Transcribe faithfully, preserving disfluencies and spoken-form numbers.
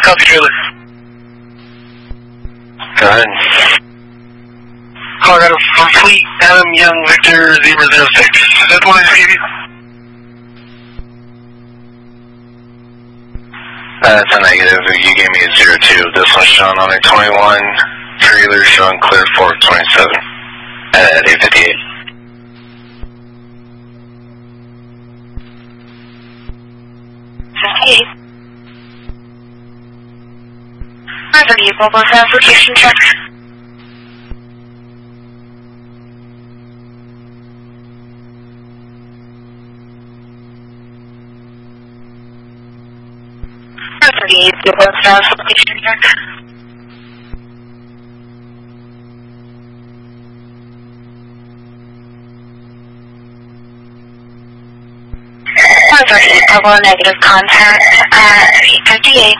Copy, trailer. Go ahead. Colorado from Fleet, Adam Young, Victor zero zero six. Is that the one I just gave you? That's a negative. You gave me a zero two. This one's showing on a twenty-one. Trailer showing clear for twenty-seven at eight fifty-eight. fifty-eight. Further vehicle, both application check. Further vehicle, both application check. Further vehicle, negative contact at eight fifty-eight.